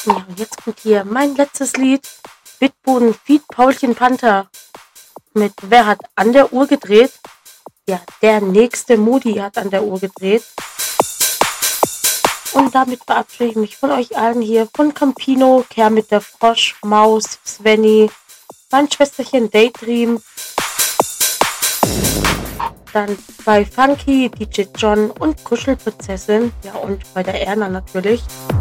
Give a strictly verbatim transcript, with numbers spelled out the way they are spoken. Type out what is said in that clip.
Ja, und jetzt kommt hier mein letztes Lied. Bitboden feat. Paulchen Panther mit Wer hat an der Uhr gedreht? Ja, der nächste Moody hat an der Uhr gedreht. Und damit verabschiede ich mich von euch allen hier, von Campino, Kermit der Frosch, Maus, Svenny, mein Schwesterchen Daydream, dann bei Funky, D J John und Kuschelprinzessin, ja und bei der Erna natürlich.